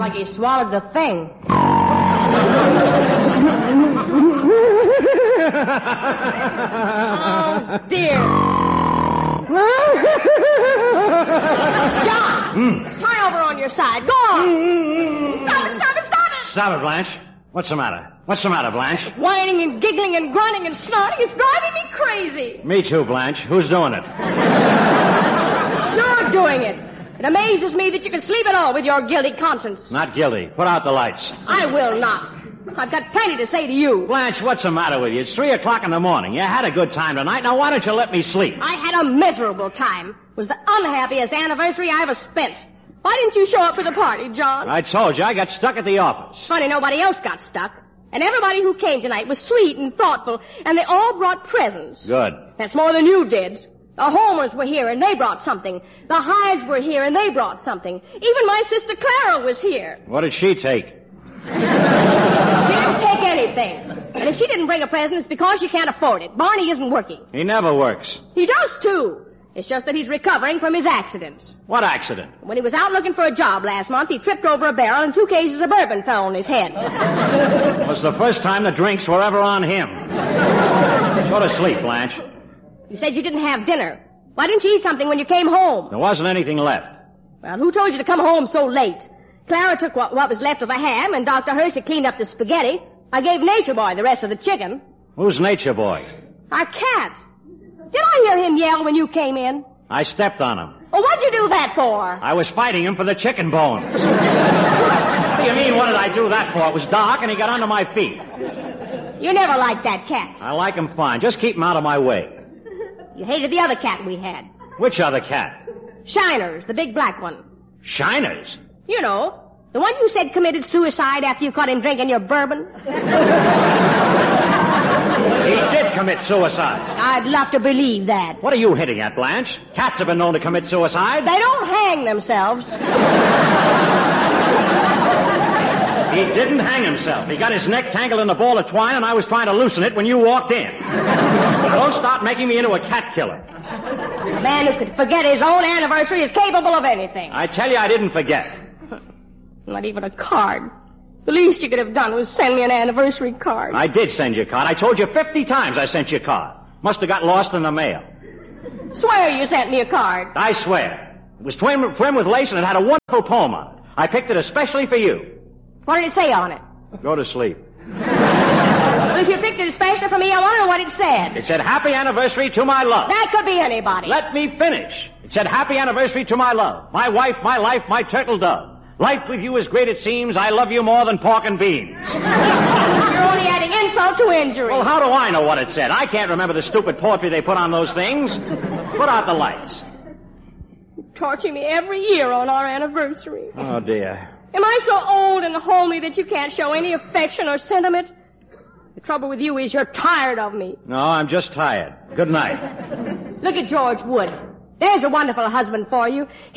like he swallowed the thing. Oh, dear. John! Turn over on your side. Go on. Stop it. Stop it, Blanche. What's the matter? What's the matter, Blanche? Whining and giggling and grunting and snorting is driving me crazy. Me too, Blanche. Who's doing it? You're doing it. It amazes me that you can sleep at all with your guilty conscience. Not guilty. Put out the lights. I will not. I've got plenty to say to you. Blanche, what's the matter with you? It's 3 o'clock in the morning. You had a good time tonight. Now, why don't you let me sleep? I had a miserable time. It was the unhappiest anniversary I ever spent. Why didn't you show up for the party, John? I told you, I got stuck at the office. Funny, nobody else got stuck. And everybody who came tonight was sweet and thoughtful, and they all brought presents. Good. That's more than you did. The Homers were here, and they brought something. The Hydes were here, and they brought something. Even my sister Clara was here. What did she take? She didn't take anything. And if she didn't bring a present, it's because she can't afford it. Barney isn't working. He never works. He does, too. It's just that he's recovering from his accidents. What accident? When he was out looking for a job last month, he tripped over a barrel and 2 cases of bourbon fell on his head. It was the first time the drinks were ever on him. Go to sleep, Blanche. You said you didn't have dinner. Why didn't you eat something when you came home? There wasn't anything left. Well, who told you to come home so late? Clara took what was left of the ham, and Dr. Hershey cleaned up the spaghetti. I gave Nature Boy the rest of the chicken. Who's Nature Boy? Our cat. Did I hear him yell when you came in? I stepped on him. Well, what'd you do that for? I was fighting him for the chicken bones. What do you mean, what did I do that for? It was dark and he got under my feet. You never liked that cat. I like him fine. Just keep him out of my way. You hated the other cat we had. Which other cat? Shiners, the big black one. Shiners? You know, the one you said committed suicide after you caught him drinking your bourbon. He did commit suicide. I'd love to believe that. What are you hitting at, Blanche? Cats have been known to commit suicide. They don't hang themselves. He didn't hang himself. He got his neck tangled in a ball of twine, and I was trying to loosen it when you walked in. Now, don't start making me into a cat killer. A man who could forget his own anniversary is capable of anything. I tell you, I didn't forget. Not even a card. The least you could have done was send me an anniversary card. I did send you a card. I told you 50 times I sent you a card. Must have got lost in the mail. Swear you sent me a card. I swear. It was trim with lace, and it had a wonderful poem on it. I picked it especially for you. What did it say on it? Go to sleep. Well, if you picked it especially for me, I want to know what it said. It said, happy anniversary to my love. That could be anybody. Let me finish. It said, happy anniversary to my love. My wife, my life, my turtle dove. Life with you is great it seems. I love you more than pork and beans. You're only adding insult to injury. Well, how do I know what it said? I can't remember the stupid poetry they put on those things. Put out the lights. You torture me every year on our anniversary. Oh, dear. Am I so old and homely that you can't show any affection or sentiment? The trouble with you is you're tired of me. No, I'm just tired. Good night. Look at George Wood. There's a wonderful husband for you.